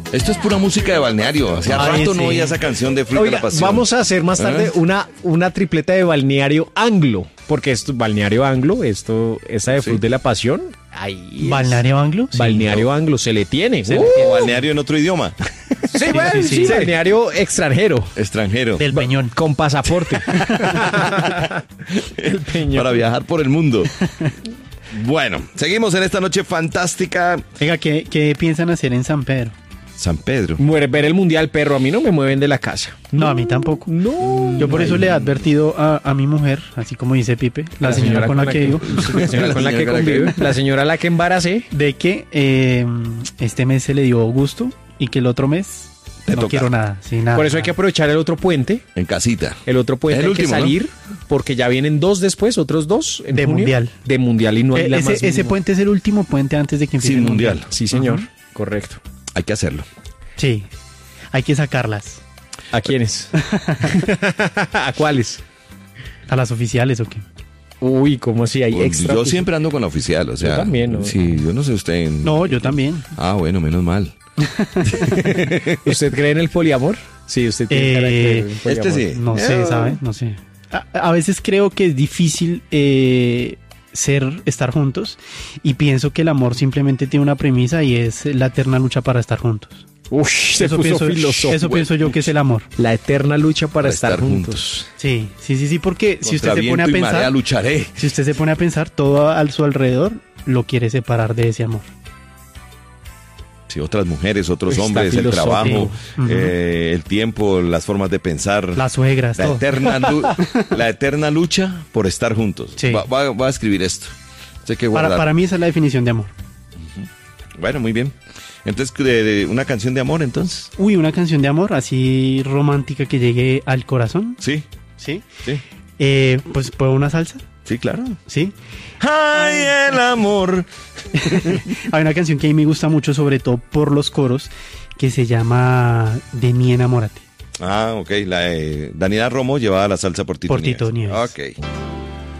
Esto es pura música de balneario. Hacía rato no oía esa canción de Fruit de la Pasión. Vamos a hacer más tarde una tripleta de balneario anglo. Porque esto, balneario anglo, esa de Fruit de la Pasión. ¿Balneario anglo? Sí. Balneario anglo se le tiene. O balneario en otro idioma. Sí. Balneario extranjero. Extranjero. Del Peñón. Con pasaporte. El Peñón. Para viajar por el mundo. Bueno, seguimos en esta noche fantástica. Venga, ¿qué piensan hacer en San Pedro? San Pedro. Ver el mundial, perro. A mí no me mueven de la casa. No, a mí tampoco. No. Yo por eso le he advertido a mi mujer, así como dice Pipe, la señora con la que vivo. La señora con la que convive. La señora a la que embaracé. De que este mes se le dio gusto y que el otro mes no toca. quiero nada. Sí, nada. Por eso hay que aprovechar el otro puente. En casita. El otro puente Es el hay que último, salir, porque ya vienen 2 después, otros 2 en De junio. mundial. De mundial y no hay la más ese mínima. puente es el último puente antes de que empiece Sin el mundial. Sí, señor. Correcto. Hay que hacerlo. Sí, hay que sacarlas. ¿A quiénes? ¿A cuáles? ¿A las oficiales o qué? Uy, ¿cómo así? Hay extra. Yo siempre ando con oficial, o sea. Yo también, ¿no? Sí, yo no sé usted. No, yo también. Ah, bueno, menos mal. ¿Usted cree en el poliamor? Sí, usted tiene cara de creer en el poliamor. Este sí. No sé, ¿sabe? No sé. A veces creo que es difícil estar juntos y pienso que el amor simplemente tiene una premisa y es la eterna lucha para estar juntos. Uy, se Eso puso pienso, filosófico. eso pienso yo que es el amor. La eterna lucha para estar juntos. Sí, porque si usted Contra se pone a viento y marea pensar, lucharé. si usted se pone a pensar, todo a su alrededor lo quiere separar de ese amor. Sí, otras mujeres, otros Está hombres, el filosófico. trabajo, Ujú. el tiempo, las formas de pensar. Las suegras, La todo. la eterna lucha por estar juntos. Sí. Va a escribir esto. Hay que guardar. Para mí esa es la definición de amor. Bueno, muy bien. Entonces, una canción de amor, entonces. Uy, una canción de amor así romántica que llegue al corazón. Sí, ¿Sí? sí, Pues ¿puedo una salsa? sí, claro. ¿Sí? ¡Ay, el amor! Hay una canción que a mí me gusta mucho, sobre todo por los coros, que se llama De mí enamórate. Ah, ok. Daniela Romo llevaba la salsa por Tito Por Tito Nieves. Ok.